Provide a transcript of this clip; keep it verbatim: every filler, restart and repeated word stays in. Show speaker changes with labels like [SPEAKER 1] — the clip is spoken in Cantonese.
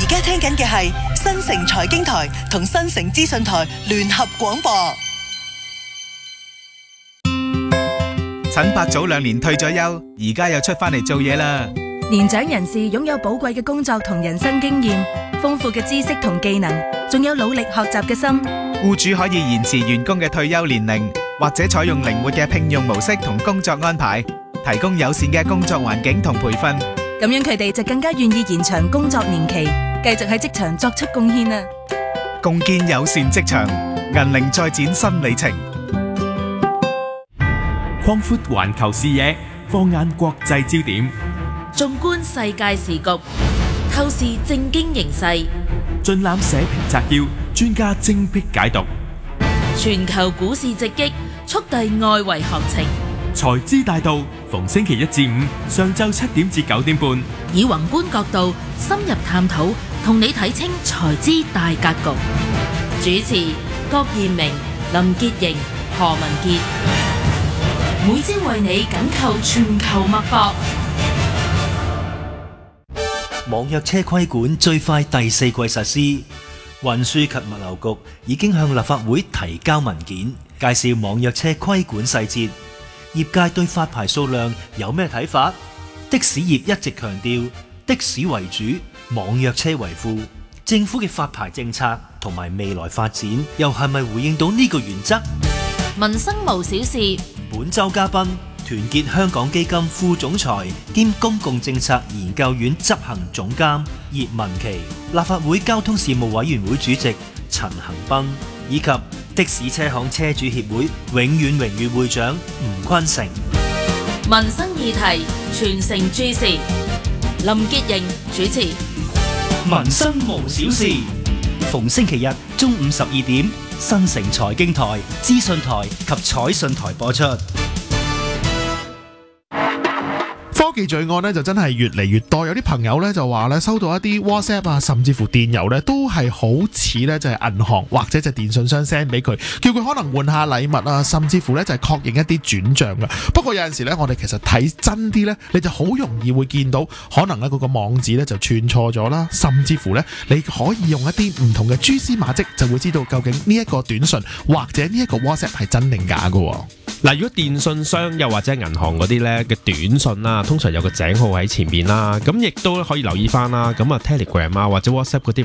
[SPEAKER 1] 而家聽緊嘅係新城財經台同新城資訊台聯合廣播。
[SPEAKER 2] 陳伯早兩年退咗休，而家又出返嚟做嘢啦。
[SPEAKER 3] 年長人士擁有寶貴嘅工作同人生經驗，豐富嘅知識同技能，仲有努力學習嘅心。
[SPEAKER 2] 僱主可以延遲員工嘅退休年齡，或者採用靈活嘅聘用模式同工作安排，提供友善嘅工作環境同培訓。
[SPEAKER 3] 咁樣佢哋就更加願意延長工作年期，繼續喺職場作出貢獻啊！
[SPEAKER 2] 共建友善職場，銀齡再展新里程。
[SPEAKER 4] 擴闊環球視野，放眼國際焦點，
[SPEAKER 5] 縱觀世界時局，透視政經形勢，
[SPEAKER 4] 盡覽社評摘要，專家精闢解讀。
[SPEAKER 5] 全球股市直擊，速遞外圍行情。
[SPEAKER 4] 財資大道，逢星期一至五上晝七點至九點半，
[SPEAKER 5] 以宏觀角度深入探討，同你睇清財資大格局。主持郭彥明、林潔瑩、何文傑，每朝為你緊扣全球脈搏。
[SPEAKER 6] 網約車規管最快第四季實施，運輸及物流局已經向立法會提交文件，介紹網約車規管細節。業界對發牌數量有咩睇法？的士業一直強調的士為主，網約車為輔。政府嘅發牌政策同埋未來發展又係咪回應到呢個原則？
[SPEAKER 5] 民生無小事。
[SPEAKER 6] 本周嘉賓，團結香港基金副總裁兼公共政策研究院執行總監葉文琪，立法會交通事務委員會主席陳恒鑌，以及的士車行車主協會永遠榮譽會長吳坤成。
[SPEAKER 5] 民生議題，全城注視。林潔瑩主持。
[SPEAKER 6] 民生無小事，逢星期日中午十二點，新城財經台、資訊台及彩訊台播出。
[SPEAKER 7] 科技罪案咧就真係越嚟越多，有啲朋友咧就話咧收到一啲 WhatsApp 啊，甚至乎電郵咧都係好似咧就係銀行或者就係電信商 send 俾佢，叫佢可能換下禮物啊，甚至乎咧就係確認一啲轉賬噶。不過有陣時咧，我哋其實睇真啲咧，你就好容易會見到可能咧嗰個網址咧就串錯咗啦，甚至乎咧你可以用一啲唔同嘅蛛絲馬跡，就會知道究竟呢一個短信或者呢一個 WhatsApp 係真定假噶。
[SPEAKER 8] 嗱，如果電信商又或者銀行嗰啲咧嘅短信啦，通常有個井號喺前邊啦，咁亦都可以留意翻啦。咁啊 Telegram 啊或者 WhatsApp 嗰啲